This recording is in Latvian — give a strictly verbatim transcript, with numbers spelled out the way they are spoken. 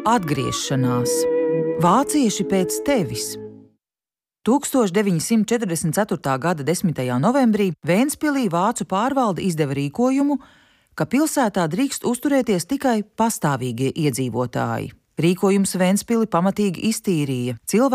Atgriešanās. Vācieši pēc tevis. tūkstoš deviņi simti četrdesmit ceturtā gada desmitajā novembrī Ventspilī vācu pārvalde izdeva rīkojumu, ka pilsētā drīkst uzturēties tikai pastāvīgie iedzīvotāji. Rīkojums Ventspili pamatīgi iztīrīja. Cilvēki